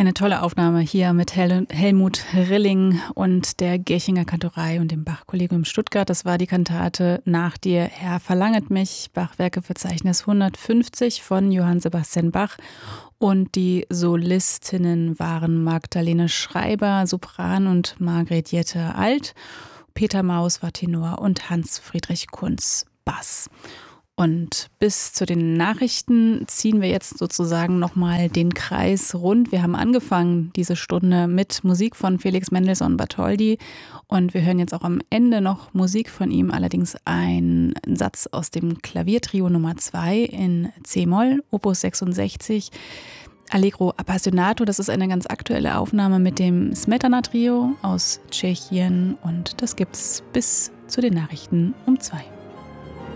Eine tolle Aufnahme hier mit Helmut Rilling und der Gärchinger Kantorei und dem Bach-Kollegium Stuttgart. Das war die Kantate Nach dir, Herr, verlanget mich, Bach-Werkeverzeichnis 150 von Johann Sebastian Bach. Und die Solistinnen waren Magdalene Schreiber, Sopran, und Margret Jette Alt. Peter Maus war Tenor und Hans-Friedrich Kunz Bass. Und bis zu den Nachrichten ziehen wir jetzt sozusagen nochmal den Kreis rund. Wir haben angefangen diese Stunde mit Musik von Felix Mendelssohn Bartholdy und wir hören jetzt auch am Ende noch Musik von ihm, allerdings einen Satz aus dem Klaviertrio Nummer 2 in C-Moll, Opus 66. Allegro Appassionato, das ist eine ganz aktuelle Aufnahme mit dem Smetana Trio aus Tschechien und das gibt's bis zu den Nachrichten um 2.